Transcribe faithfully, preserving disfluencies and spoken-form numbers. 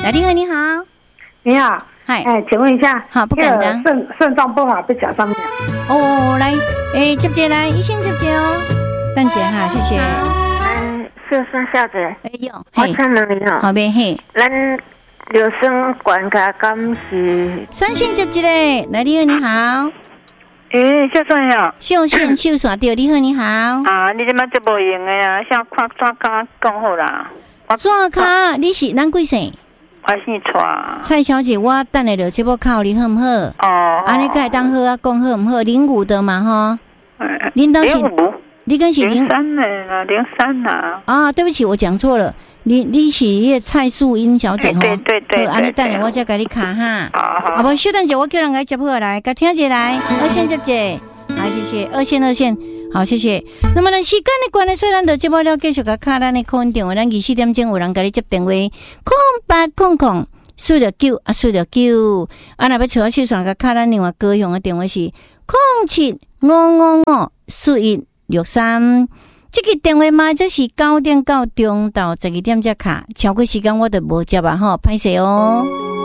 来电话你好， 你好， 嗨， 哎，请问一下， 好不敢当， 肾肾脏不好，被脚上面。 哦，来，诶，接接来，医生接接哦，等姐哈，谢谢。 嗯，小三小姐， 哎呦， 我请问你好， 后面嘿， 咱流酸管卡敢是？ 三线接接嘞，来电话你好， 诶，小帅呀， 秀线秀耍掉，你好你好， 啊，你即摆做无用的啊，像看怎甲讲好啦？ 怎卡？你是咱几岁？ 我姓蔡。 蔡小姐，我等下就节目考你好唔好？ 哦， 安尼该当好啊，讲好唔好？零五的嘛哈， 零零都是， 五， 你跟是零三的啦，零三啦。 啊，对不起，我讲错了，你你是迄个蔡素英小姐吼？ 对对对。 好，安尼等下我再给你卡哈。 好好。 啊不，稍等者，我叫人来接好来，甲听者来，二线接者，好，谢谢，二线二线。好，谢谢。那么呢，时间的关系，所以咱就节目了，继续甲卡咱的空电话，咱二四点钟有人甲你接电话，空八空空四六九啊，四六九。啊，若要找我手上甲卡咱另外高雄的电话是空七五五五四一六三。这个电话嘛，就是九点到中到十二点才卡，超过时间我就无接啊，吼，歹势哦。